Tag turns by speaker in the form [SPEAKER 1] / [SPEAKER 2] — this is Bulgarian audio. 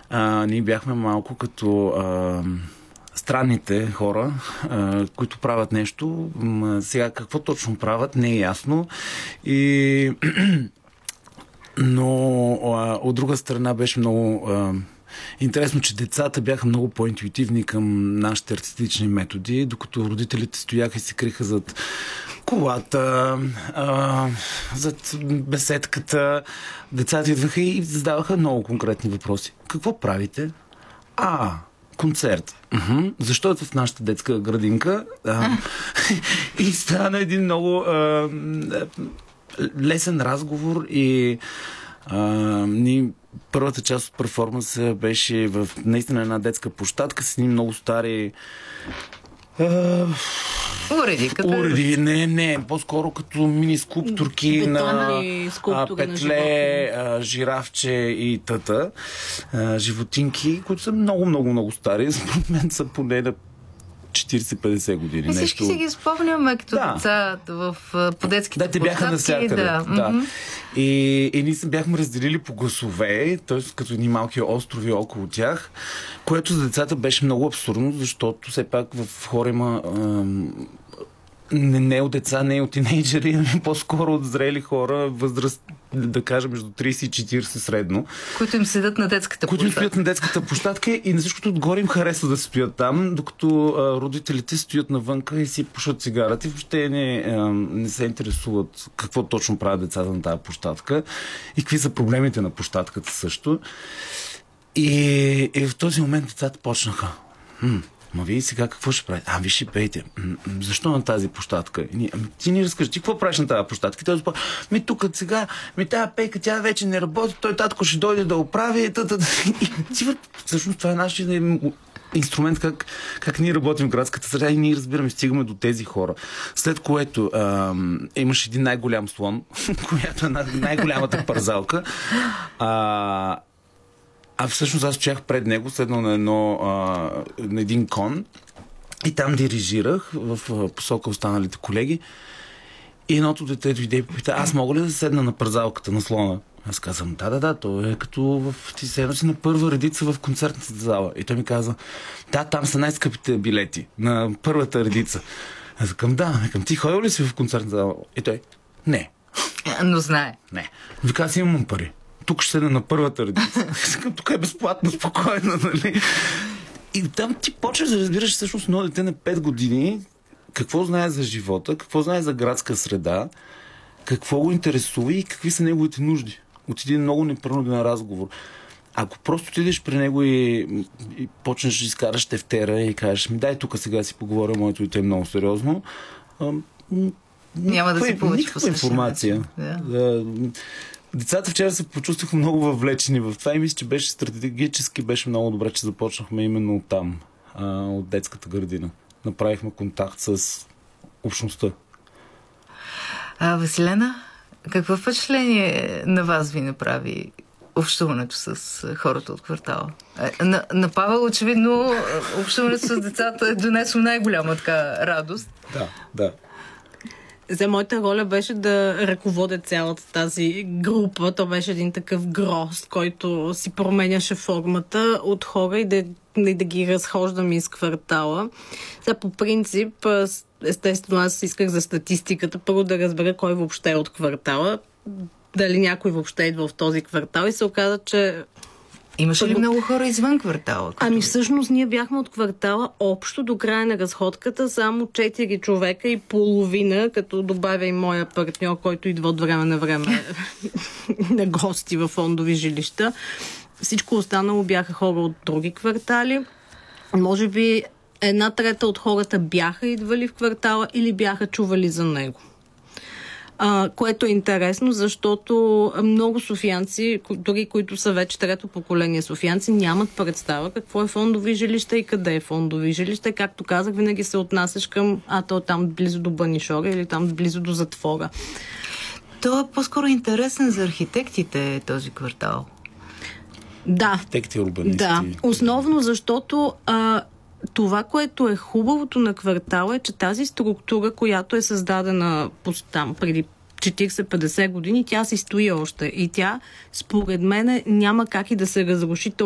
[SPEAKER 1] ние бяхме малко като странните хора, които правят нещо. Сега какво точно правят, не е ясно. Но от друга страна беше много интересно, че децата бяха много по-интуитивни към нашите артистични методи, докато родителите стояха и се криха зад колата, зад беседката. Децата идваха и задаваха много конкретни въпроси. Какво правите? Концерт. Защо е в нашата детска градинка? И стана един много лесен разговор и първата част от перформанса беше в наистина една детска площадка с едни много стари уреди. Не, по-скоро като мини скулптурки на петле, жирафче и тъта. Животинки, които са много стари. Според мен са поне на 40-50 години.
[SPEAKER 2] Всички си ги спомняме като деца по детските
[SPEAKER 1] площадки. Те бяха навсякъде. Да. И ние се бяхме разделили по гласове, т.е. като едни малки острови около тях, което за децата беше много абсурдно, защото все пак в хора има не от деца, не от тинейджери, ами по-скоро от зрели хора, възраст, да кажем, между 30 и 40 средно.
[SPEAKER 2] Които им седят на детската площадка.
[SPEAKER 1] Които им стоят на детската площадка и на всичкото отгоре им харесва да стоят там, докато родителите стоят навънка и си пушат цигарата и въобще не се интересуват какво точно правят децата на тази площадка и какви са проблемите на площадката също. И в този момент децата почнаха. Ма вие сега какво ще правите? Вие ще пеете. Защо на тази площадка? Ти ни разкажи, ти какво правиш на тази площадка? Той започва, тук сега, тази пейка, тя вече не работи, той татко ще дойде да оправи. Всъщност това е нашия инструмент, как ние работим в градската среда и ние разбираме, стигаме до тези хора. След което имаш един най-голям слон, която е най-голямата парзалка. Всъщност аз стоях пред него, седнал на един кон и там дирижирах в посока останалите колеги. И едното дете дойде и попита, аз мога ли да седна на парзалката на слона? Аз казвам, да, то е като ти седна си на първа редица в концертната зала. И той ми каза, там са най-скъпите билети на първата редица. Аз казвам, ти ходил ли си в концертната зала? И той, не.
[SPEAKER 2] Но знае.
[SPEAKER 1] Не. Вика, аз имам пари. Тук ще седа на първата редица. Тук е безплатно, спокойно, нали? И там ти почваш да разбираш всъщност едно дете на 5 години какво знае за живота, какво знае за градска среда, какво го интересува и какви са неговите нужди. От един много непринуден разговор. Ако просто отидеш при него и почнеш да изкараш тефтера и кажеш, дай тук сега си поговоря, моето дете е много сериозно,
[SPEAKER 2] няма да се получи
[SPEAKER 1] никаква информация. Децата вчера се почувстваха много въвлечени в това и мисля, че беше стратегически, беше много добре, че започнахме именно от там, от детската градина. Направихме контакт с общността.
[SPEAKER 2] Василена, какво впечатление на вас ви направи общуването с хората от квартала? На Павел, очевидно, общуването с децата е донесло най-голяма така радост.
[SPEAKER 1] Да.
[SPEAKER 3] За моята роля беше да ръководя цялата тази група. То беше един такъв грозд, който си променяше формата от хора и да ги разхождам из квартала. Сега по принцип, естествено, аз исках за статистиката първо да разбера кой въобще е от квартала, дали някой въобще идва в този квартал и се оказа, че
[SPEAKER 2] имаше ли много хора извън квартала?
[SPEAKER 3] Всъщност ние бяхме от квартала общо до края на разходката само 4 човека и половина, като добавя и моя партньор, който идва от време на време на гости в фондови жилища. Всичко останало бяха хора от други квартали. Може би 1/3 от хората бяха идвали в квартала или бяха чували за него. Което е интересно, защото много софиянци, дори които са вече трето поколение софиянци, нямат представа какво е фондови жилища и къде е фондови жилища. Както казах, винаги се отнасяш към то е там близо до Банишора или там близо до затвора.
[SPEAKER 2] То е по-скоро интересен за архитектите този квартал.
[SPEAKER 3] Да.
[SPEAKER 1] Архитекти, урбанисти.
[SPEAKER 3] Да, основно защото това, което е хубавото на квартала е, че тази структура, която е създадена там преди 40-50 години, тя си стои още. И тя, според мен, няма как и да се разруши.